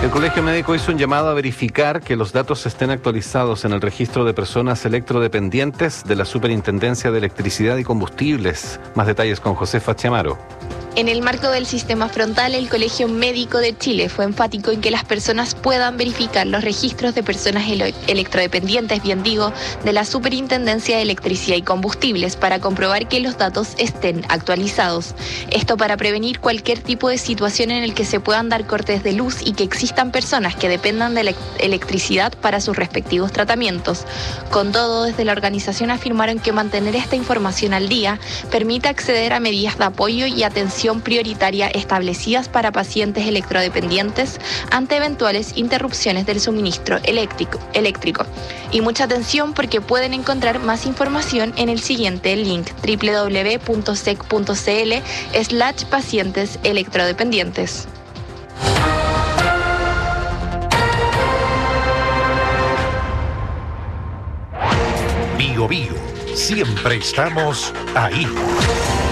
El Colegio Médico hizo un llamado a verificar que los datos estén actualizados en el registro de personas electrodependientes de la Superintendencia de Electricidad y Combustibles. Más detalles con Josefa Chamaro. En el marco del sistema frontal, el Colegio Médico de Chile fue enfático en que las personas puedan verificar los registros de personas electrodependientes, de la Superintendencia de Electricidad y Combustibles para comprobar que los datos estén actualizados. Esto para prevenir cualquier tipo de situación en el que se puedan dar cortes de luz y que existan personas que dependan de la electricidad para sus respectivos tratamientos. Con todo, desde la organización afirmaron que mantener esta información al día permite acceder a medidas de apoyo y atención prioritaria establecidas para pacientes electrodependientes ante eventuales interrupciones del suministro eléctrico. Y mucha atención porque pueden encontrar más información en el siguiente link: www.sec.cl/pacientes electrodependientes. Bio Bio, siempre estamos ahí.